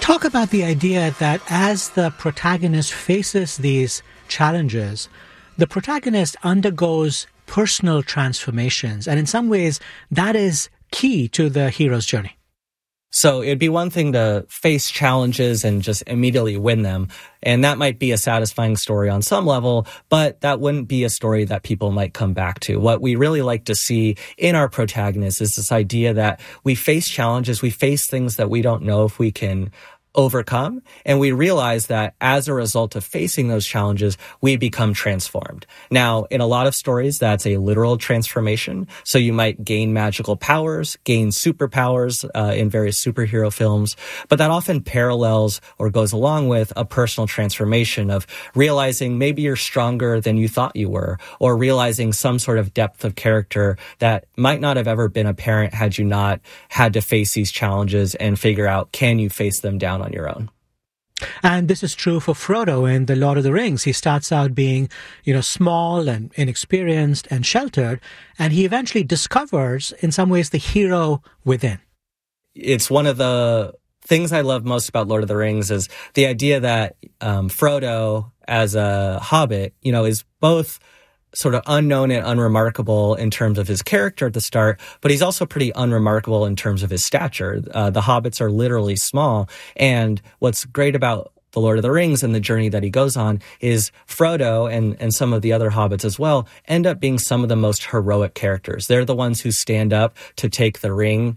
Talk about the idea that as the protagonist faces these challenges, the protagonist undergoes personal transformations. And in some ways, that is key to the hero's journey. So it'd be one thing to face challenges and just immediately win them. And that might be a satisfying story on some level, but that wouldn't be a story that people might come back to. What we really like to see in our protagonists is this idea that we face challenges, we face things that we don't know if we can overcome. And we realize that as a result of facing those challenges, we become transformed. Now, in a lot of stories, that's a literal transformation. So you might gain magical powers, gain superpowers in various superhero films, but that often parallels or goes along with a personal transformation of realizing maybe you're stronger than you thought you were, or realizing some sort of depth of character that might not have ever been apparent had you not had to face these challenges and figure out, can you face them down on your own. And this is true for Frodo in The Lord of the Rings. He starts out being, small and inexperienced and sheltered, and he eventually discovers, in some ways, the hero within. It's one of the things I love most about Lord of the Rings is the idea that Frodo, as a hobbit, is both sort of unknown and unremarkable in terms of his character at the start, but he's also pretty unremarkable in terms of his stature. The hobbits are literally small. And what's great about The Lord of the Rings and the journey that he goes on is Frodo and some of the other hobbits as well end up being some of the most heroic characters. They're the ones who stand up to take the ring